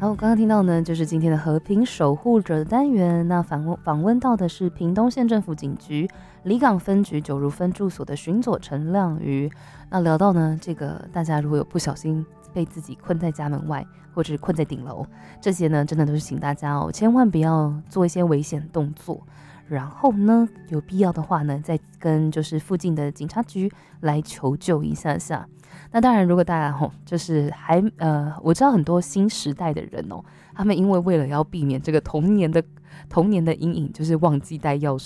好，刚刚听到呢，就是今天的和平守护者的单元。那访问到的是屏东县政府警局里港分局九如分驻所的巡佐陈亮瑜。那聊到呢，这个大家如果有不小心被自己困在家门外，或者是困在顶楼，这些呢，真的都是请大家千万不要做一些危险动作。然后呢，有必要的话呢，再跟就是附近的警察局来求救一下下。那当然，如果大家就是我知道很多新时代的人他们因为了要避免这个童年的阴影，就是忘记带钥匙